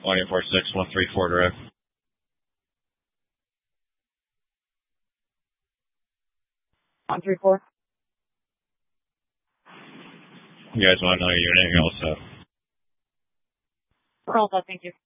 1846134 direct. On 3-4. You guys want to know anything else? We're all set, thank you.